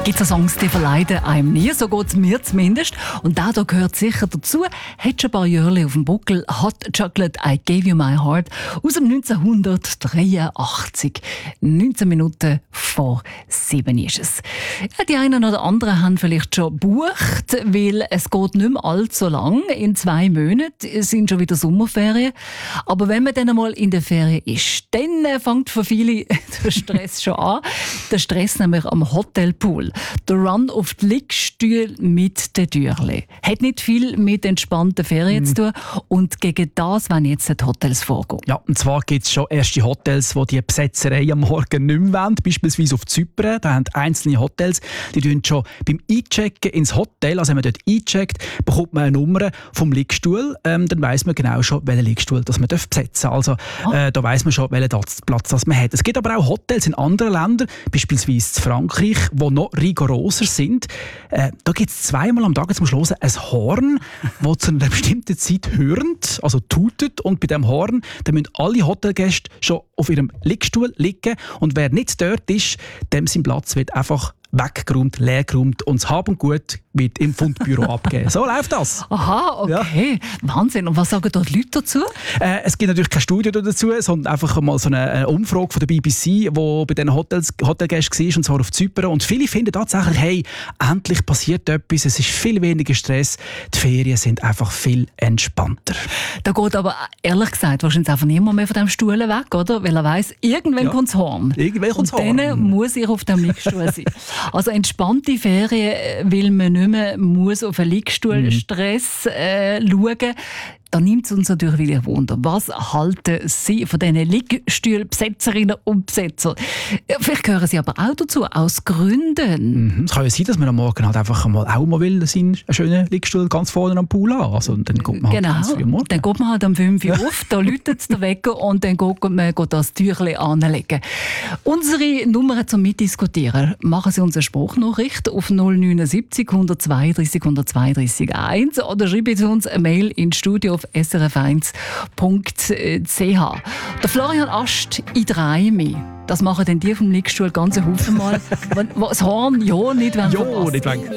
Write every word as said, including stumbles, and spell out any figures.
Gibt es Songs, die verleiden einem nie, so geht es mir zumindest. Und da da gehört sicher dazu, hat schon ein paar Jahre auf dem Buckel, Hot Chocolate, I Gave You My Heart aus dem neunzehnhundertdreiundachtzig. neunzehn Minuten vor sieben ist es. Ja, die einen oder anderen haben vielleicht schon gebucht, weil es geht nicht mehr allzu lang. In zwei Monaten sind schon wieder Sommerferien. Aber wenn man dann einmal in der Ferien ist, dann fängt für viele der Stress schon an. Der Stress nämlich am Hotelpool. Der Run auf die Liegestühle mit den Türchen. Hat nicht viel mit entspannten Ferien mm. zu tun. Und gegen das wollen jetzt die Hotels vorgehen. Ja, und zwar gibt es schon erste Hotels, die die Besetzerei am Morgen nicht mehr wollen. Beispielsweise auf Zypern. Da haben einzelne Hotels, die tun schon beim Einchecken ins Hotel, also wenn man dort eincheckt, bekommt man eine Nummer vom Liegestuhl. Ähm, dann weiss man genau schon, welchen Liegestuhl das man besetzen darf. Also oh. äh, da weiss man schon, welchen Platz das man hat. Es gibt aber auch Hotels in anderen Ländern, beispielsweise in Frankreich, die noch rigoroser sind. Äh, da gibt es zweimal am Tag, jetzt musst du hören, ein Horn, das zu einer bestimmten Zeit hörend, also tutet. Und bei diesem Horn da müssen alle Hotelgäste schon auf ihrem Liegestuhl liegen. Und wer nicht dort ist, dem sein Platz wird einfach weggeräumt, leergeräumt und das Hab und Gut wird im Fundbüro abgegeben. So läuft das. Aha, okay. Ja. Wahnsinn. Und was sagen da die Leute dazu? Äh, es gibt natürlich keine Studie dazu, sondern einfach mal so eine, eine Umfrage von der B B C, die bei den Hotels, Hotelgästen war, und zwar auf Zypern. Und viele finden tatsächlich, hey, endlich passiert etwas, es ist viel weniger Stress, die Ferien sind einfach viel entspannter. Da geht aber, ehrlich gesagt, wahrscheinlich einfach niemand mehr von diesem Stuhl weg, oder? Weil er weiss, irgendwann ja. kommt das Horn. Irgendwann kommt das Horn. Und dann muss ich auf dem Liegestuhl sein. Also entspannte Ferien, weil man nicht mehr muss auf einen Liegestuhlstress äh, schauen. Da nimmt es uns natürlich wieder Wunder. Was halten Sie von diesen Liegestuhlbesetzerinnen und Besetzer? Vielleicht gehören Sie aber auch dazu, aus Gründen. Mhm. Es kann ja sein, dass man am Morgen halt einfach mal auch mal will, seinen schönen Liegestuhl ganz vorne am Pool an. Also, dann geht man halt genau. ganz früh am Morgen. Dann geht man halt um fünf Uhr auf, da läutet der Wecker und dann geht man geht das Tüchlein anlegen. Unsere Nummern zum Mitdiskutieren. Machen Sie uns eine Spruchnachricht auf null neun sieben null, eins zwei drei, eins zwei drei eins oder schreiben Sie uns eine Mail ins Studio auf s r f eins punkt c h. Der Florian Ast in drei mehr. Das machen dann die vom Liegestuhl ganz Haufen mal. Das Horn ja nicht, wenn ja, nicht